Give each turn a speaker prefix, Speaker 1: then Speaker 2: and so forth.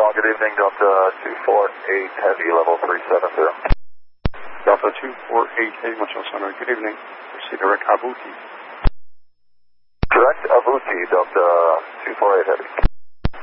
Speaker 1: Call, good evening, Delta 248 Heavy, level 370.
Speaker 2: Delta 248 Heavy, Montreal Center, good evening. Proceed direct Abuti.
Speaker 1: Direct Abuti, Delta 248 Heavy.